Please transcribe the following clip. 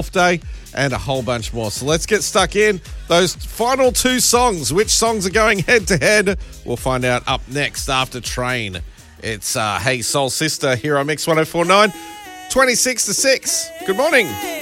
Day and a whole bunch more. So let's get stuck in. Those final two songs, which songs are going head to head? We'll find out up next after Train. It's Hey Soul Sister here on Mix 104.9, 26 to 6. Good morning.